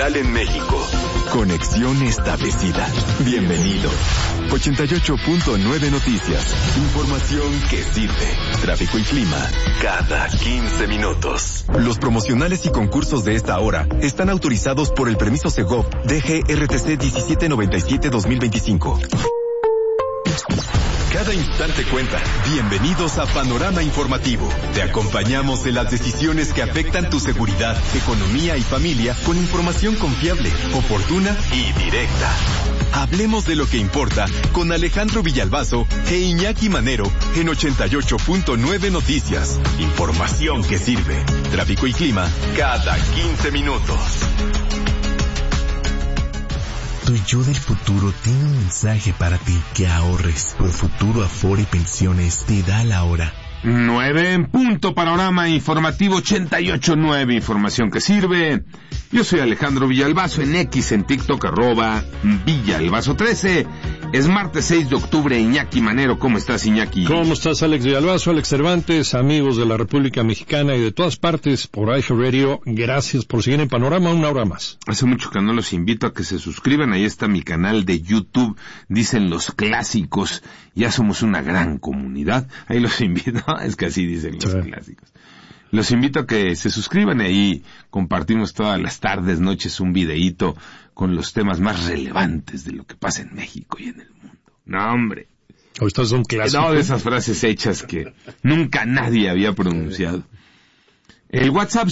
local en México. Conexión establecida. Bienvenido. 88.9 Noticias. Información que sirve. Tráfico y clima cada 15 minutos. Los promocionales y concursos de esta hora están autorizados por el permiso Segov DGRTC 1797-2025. Cada instante cuenta. Bienvenidos a Panorama Informativo. Te acompañamos en las decisiones que afectan tu seguridad, economía y familia con información confiable, oportuna y directa. Hablemos de lo que importa con Alejandro Villalbazo e Iñaki Manero en 88.9 Noticias. Información que sirve. Tráfico y clima cada 15 minutos. Tu yo del futuro tiene un mensaje para ti: que ahorres. Profuturo Afore Pensiones te da la hora. 9 en punto, Panorama Informativo 88.9, información que sirve. Yo soy Alejandro Villalbazo, en X, en TikTok, @Villalbazo13. Es martes 6 de octubre, Iñaki Manero. ¿Cómo estás, Iñaki? ¿Cómo estás, Alex Villalbazo, Alex Cervantes, amigos de la República Mexicana y de todas partes por iHeartRadio? Gracias por seguir en Panorama una hora más. Hace mucho que no los invito a que se suscriban. Ahí está mi canal de YouTube. Dicen los clásicos. Ya somos una gran comunidad. Ahí los invito. Es que así dicen los clásicos. Los invito a que se suscriban, y ahí compartimos todas las tardes, noches, un videíto con los temas más relevantes de lo que pasa en México y en el mundo. No, hombre. Hoy estás un clásico. No, de esas frases hechas que nunca nadie había pronunciado. El WhatsApp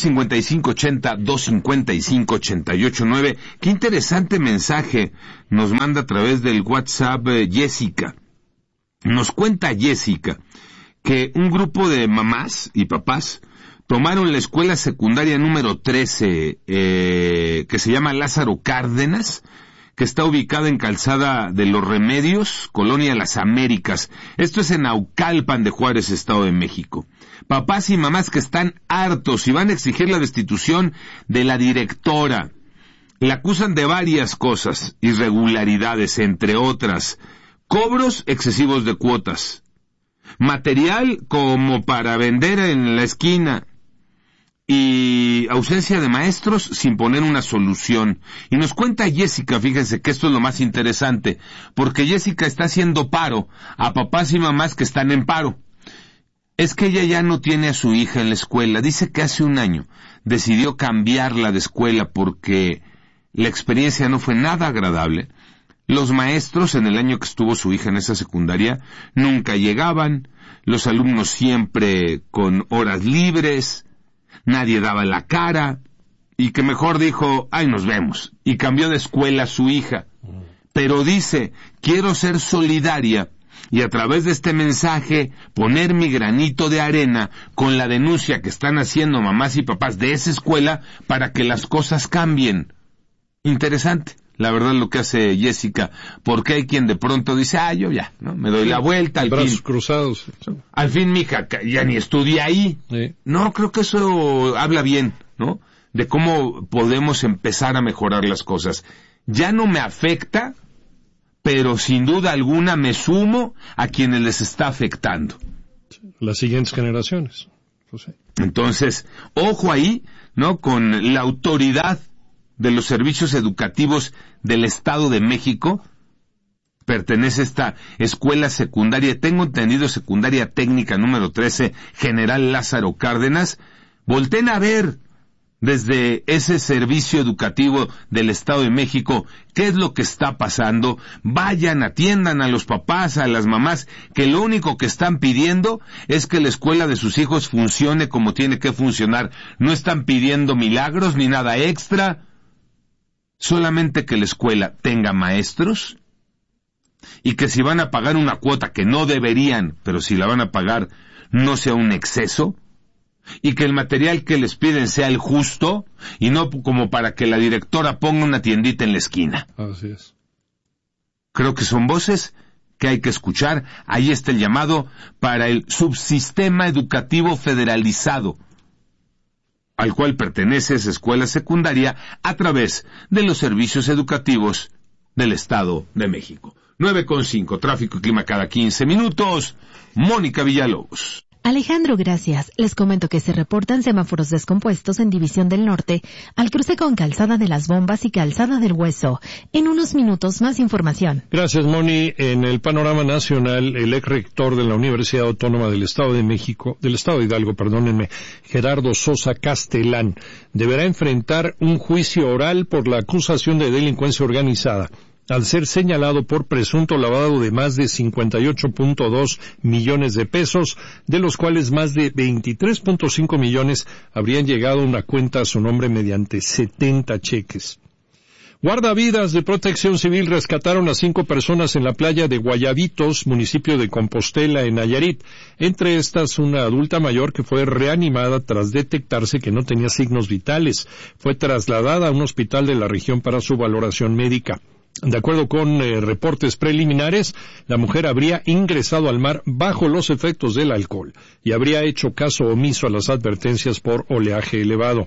5580-255-889. Qué interesante mensaje nos manda a través del WhatsApp Jessica. Nos cuenta Jessica que un grupo de mamás y papás tomaron la escuela secundaria número 13, que se llama Lázaro Cárdenas, que está ubicada en Calzada de los Remedios, Colonia Las Américas. Esto es en Naucalpan de Juárez, Estado de México. Papás y mamás que están hartos y van a exigir la destitución de la directora. La acusan de varias cosas, irregularidades, entre otras, cobros excesivos de cuotas, material como para vender en la esquina, y ausencia de maestros sin poner una solución. Y nos cuenta Jessica, fíjense que esto es lo más interesante, porque Jessica está haciendo paro a papás y mamás que están en paro. Es que ella ya no tiene a su hija en la escuela. Dice que hace un año decidió cambiarla de escuela porque la experiencia no fue nada agradable. Los maestros, en el año que estuvo su hija en esa secundaria, nunca llegaban, los alumnos siempre con horas libres, nadie daba la cara, y que mejor dijo, ay, nos vemos, y cambió de escuela a su hija. Pero dice, quiero ser solidaria, y a través de este mensaje poner mi granito de arena con la denuncia que están haciendo mamás y papás de esa escuela para que las cosas cambien. Interesante, la verdad, lo que hace Jessica, porque hay quien de pronto dice, yo ya, ¿no? Me doy la vuelta, al brazos fin. cruzados. Al fin, mija, ya ni estudia ahí. Sí. No, creo que eso habla bien, ¿no? De cómo podemos empezar a mejorar las cosas. Ya no me afecta, pero sin duda alguna me sumo a quienes les está afectando. Las siguientes generaciones. Pues sí. Entonces, ojo ahí, ¿no? Con la autoridad de los servicios educativos del Estado de México. Pertenece esta escuela secundaria, tengo entendido, secundaria técnica número 13, General Lázaro Cárdenas. Volten a ver desde ese servicio educativo del Estado de México qué es lo que está pasando. Vayan, atiendan a los papás, a las mamás, que lo único que están pidiendo es que la escuela de sus hijos funcione como tiene que funcionar. No están pidiendo milagros ni nada extra. Solamente que la escuela tenga maestros, y que si van a pagar una cuota que no deberían, pero si la van a pagar, no sea un exceso, y que el material que les piden sea el justo, y no como para que la directora ponga una tiendita en la esquina. Así es. Creo que son voces que hay que escuchar. Ahí está el llamado para el subsistema educativo federalizado, al cual pertenece esa escuela secundaria a través de los servicios educativos del Estado de México. 9:05, tráfico y clima cada 15 minutos. Mónica Villalobos. Alejandro, gracias. Les comento que se reportan semáforos descompuestos en División del Norte, al cruce con Calzada de las Bombas y Calzada del Hueso. En unos minutos más información. Gracias, Moni. En el panorama nacional, el ex rector de la Universidad Autónoma del Estado de México, del Estado de Hidalgo, Gerardo Sosa Castelán, deberá enfrentar un juicio oral por la acusación de delincuencia organizada, al ser señalado por presunto lavado de más de 58.2 millones de pesos, de los cuales más de 23.5 millones habrían llegado a una cuenta a su nombre mediante 70 cheques. Guardavidas de Protección Civil rescataron a 5 personas en la playa de Guayabitos, municipio de Compostela, en Nayarit. Entre estas, una adulta mayor que fue reanimada tras detectarse que no tenía signos vitales. Fue trasladada a un hospital de la región para su valoración médica. De acuerdo con reportes preliminares, la mujer habría ingresado al mar bajo los efectos del alcohol y habría hecho caso omiso a las advertencias por oleaje elevado.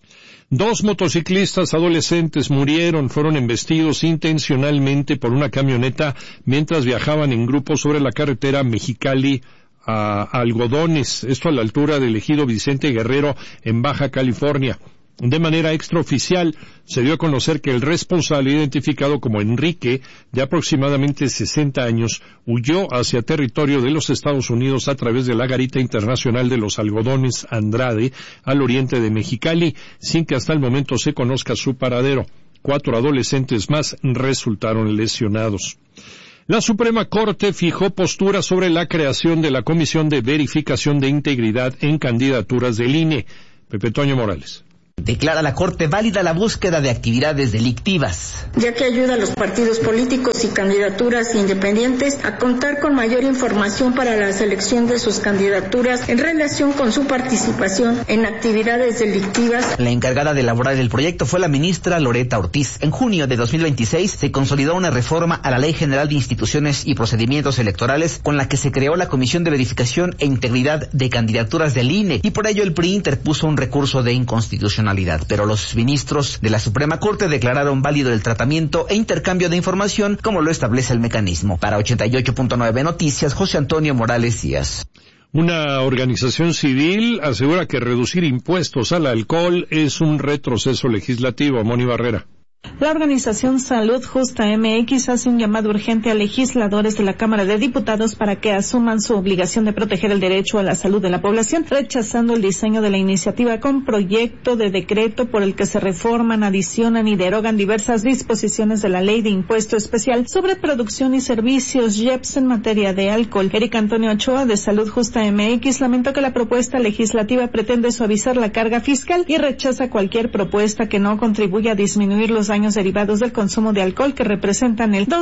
2 motociclistas adolescentes fueron embestidos intencionalmente por una camioneta mientras viajaban en grupo sobre la carretera Mexicali a Algodones, esto a la altura del ejido Vicente Guerrero en Baja California. De manera extraoficial, se dio a conocer que el responsable, identificado como Enrique, de aproximadamente 60 años, huyó hacia territorio de los Estados Unidos a través de la garita internacional de los Algodones Andrade, al oriente de Mexicali, sin que hasta el momento se conozca su paradero. 4 adolescentes más resultaron lesionados. La Suprema Corte fijó postura sobre la creación de la Comisión de Verificación de Integridad en Candidaturas del INE. Pepe Toño Morales. Declara la Corte válida la búsqueda de actividades delictivas, ya que ayuda a los partidos políticos y candidaturas independientes a contar con mayor información para la selección de sus candidaturas en relación con su participación en actividades delictivas. La encargada de elaborar el proyecto fue la ministra Loreta Ortiz. En junio de 2026 se consolidó una reforma a la Ley General de Instituciones y Procedimientos Electorales con la que se creó la Comisión de Verificación e Integridad de Candidaturas del INE, y por ello el PRI interpuso un recurso de inconstitucionalidad. Pero los ministros de la Suprema Corte declararon válido el tratamiento e intercambio de información como lo establece el mecanismo. Para 88.9 Noticias, José Antonio Morales Díaz. Una organización civil asegura que reducir impuestos al alcohol es un retroceso legislativo. Moni Barrera. La organización Salud Justa MX hace un llamado urgente a legisladores de la Cámara de Diputados para que asuman su obligación de proteger el derecho a la salud de la población, rechazando el diseño de la iniciativa con proyecto de decreto por el que se reforman, adicionan y derogan diversas disposiciones de la Ley de Impuesto Especial sobre Producción y Servicios IEPS en materia de alcohol. Eric Antonio Ochoa, de Salud Justa MX, lamentó que la propuesta legislativa pretende suavizar la carga fiscal y rechaza cualquier propuesta que no contribuya a disminuir los daños derivados del consumo de alcohol, que representan el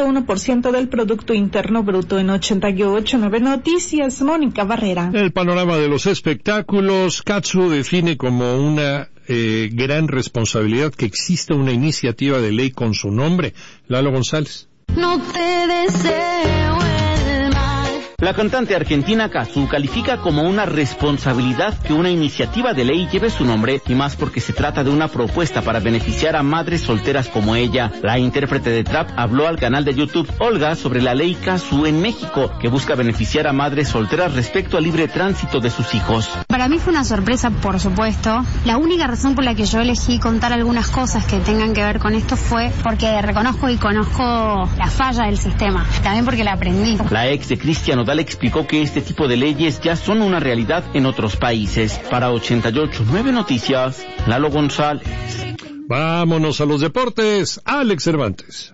2.1% del Producto Interno Bruto. En 88.9 Noticias, Mónica Barrera. El panorama de los espectáculos, Katsu define como una gran responsabilidad que exista una iniciativa de ley con su nombre. Lalo González. No te deseo el mal. La cantante argentina Katsu califica como una responsabilidad que una iniciativa de ley lleve su nombre, y más porque se trata de una propuesta para beneficiar a madres solteras como ella. La intérprete de trap habló al canal de YouTube Olga sobre la ley Katsu en México, que busca beneficiar a madres solteras respecto al libre tránsito de sus hijos. Para mí fue una sorpresa, por supuesto. La única razón por la que yo elegí contar algunas cosas que tengan que ver con esto fue porque reconozco y conozco la falla del sistema, también porque la aprendí. La ex de Cristian Nodal explicó que este tipo de leyes ya son una realidad en otros países. Para 88.9 Noticias, Lalo González. Vámonos a los deportes. Alex Cervantes.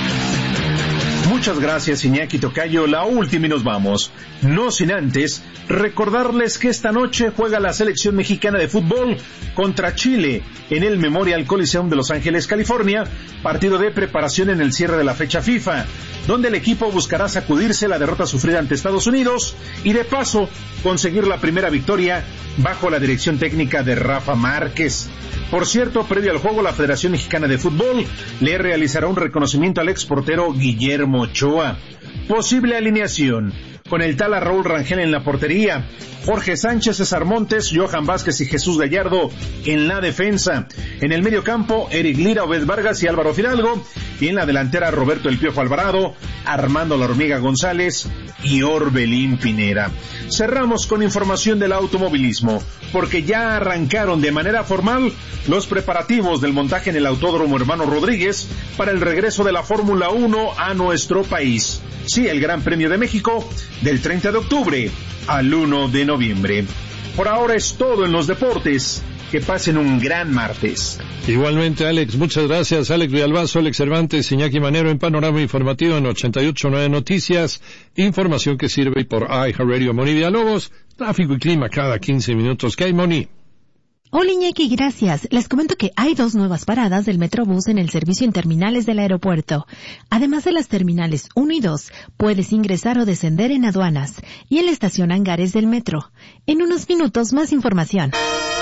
Muchas gracias, Iñaki Tocayo. La última y nos vamos. No sin antes recordarles que esta noche juega la selección mexicana de fútbol contra Chile en el Memorial Coliseum de Los Ángeles, California, partido de preparación en el cierre de la fecha FIFA, donde el equipo buscará sacudirse la derrota sufrida ante Estados Unidos y de paso conseguir la primera victoria bajo la dirección técnica de Rafa Márquez. Por cierto, previo al juego, la Federación Mexicana de Fútbol le realizará un reconocimiento al exportero Guillermo Ochoa. Posible alineación: con el Tala Raúl Rangel en la portería, Jorge Sánchez, César Montes, Johan Vázquez y Jesús Gallardo en la defensa. En el medio campo, Eric Lira, Obed Vargas y Álvaro Fidalgo. Y en la delantera, Roberto El Piojo Alvarado, Armando La Hormiga González y Orbelín Pineda. Cerramos con información del automovilismo, porque ya arrancaron de manera formal los preparativos del montaje en el Autódromo Hermano Rodríguez para el regreso de la Fórmula 1 a nuestro país. Sí, el Gran Premio de México del 30 de octubre al 1 de noviembre. Por ahora es todo en los deportes. Que pasen un gran martes. Igualmente, Alex, muchas gracias. Alex Villalbazo, Alex Cervantes, Iñaki Manero en Panorama Informativo en 88.9 Noticias. Información que sirve por iHeartRadio. Moni Villalobos, tráfico y clima cada 15 minutos. ¿Qué hay, Moni? Hola Iñaki, gracias. Les comento que hay 2 nuevas paradas del Metrobús en el servicio en terminales del aeropuerto. Además de las terminales 1 y 2, puedes ingresar o descender en aduanas y en la estación Hangares del metro. En unos minutos más información.